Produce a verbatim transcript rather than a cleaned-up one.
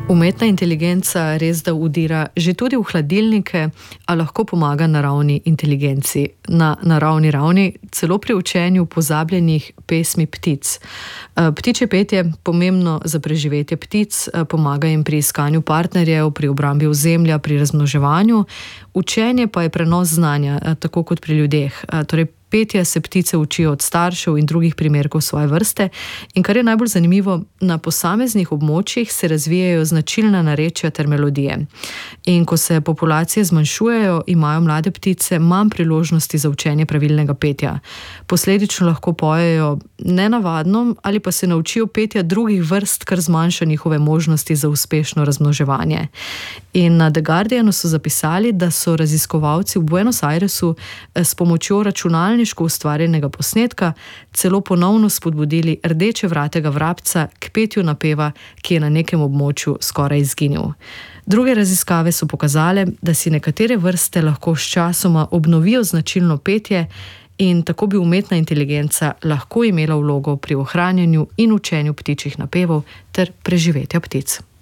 Umetna inteligenca res da udira že tudi v hladilnike, a lahko pomaga naravni inteligenci. Na naravni ravni, celo pri učenju pozabljenih pesmi ptic. Ptičje petje je pomembno za preživetje ptic, pomaga jim pri iskanju partnerjev, pri obrambi ozemlja, pri razmnoževanju. Učenje pa je prenos znanja, tako kot pri ljudeh. Torej, petje se ptice učijo od staršev in drugih primerkov svoje vrste. In kar je najbolj zanimivo, na posameznih območjih se razvijajo značilna narečja ter melodije. In ko se populacije zmanjšujejo, imajo mlade ptice manj priložnosti za učenje pravilnega petja. Posledično lahko pojejo nenavadno ali pa se naučijo petja drugih vrst, kar zmanjša njihove možnosti za uspešno razmnoževanje. In na The Guardianu so zapisali, da so raziskovalci v Buenos Airesu s pomočjo računalniško ustvarjenega posnetka celo ponovno spodbudili rdečevratega vrabca k petju napeva, ki je na nekem območju skoraj izginil. Druge raziskave so pokazale, da si nekatere vrste lahko sčasoma obnovijo značilno petje in tako bi umetna inteligenca lahko imela vlogo pri ohranjanju in učenju ptičjih napevov ter preživetja ptic.